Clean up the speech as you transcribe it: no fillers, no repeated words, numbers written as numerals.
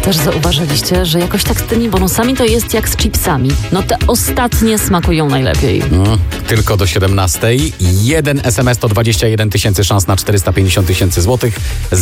też zauważyliście, że jakoś tak z tymi bonusami to jest jak z chipsami. No te ostatnie smakują najlepiej. Tylko do 17. Jeden SMS to 21 000 szans na 450 000 złotych.